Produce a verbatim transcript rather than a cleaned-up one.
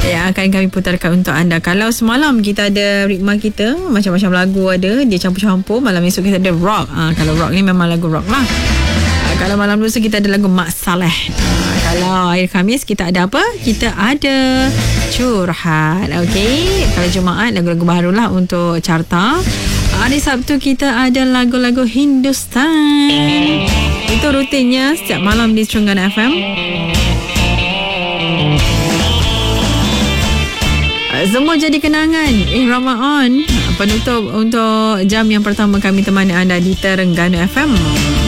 yang akan kami putarkan untuk anda. Kalau semalam kita ada ritma kita, macam-macam lagu ada, dia campur-campur. Malam esok kita ada rock. Ha, kalau rock ni memang lagu rock lah. Ha, kalau malam lusa kita ada lagu Mak Saleh. Ha, kalau akhir Khamis kita ada apa? Kita ada curhat. Okey. Kalau Jumaat lagu-lagu barulah untuk carta. Hari Sabtu kita ada lagu-lagu Hindustan. Itu rutinnya setiap malam di Terengganu F M. Semua jadi kenangan. Eh, Ramadan penutup untuk jam yang pertama kami temani anda di Terengganu F M.